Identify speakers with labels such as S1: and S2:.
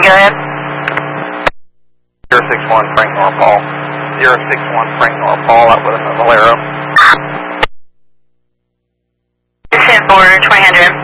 S1: go ahead.
S2: 061 Frank North Paul. 061 Frank North Paul, out with a Valero.
S1: 10-4, 2000.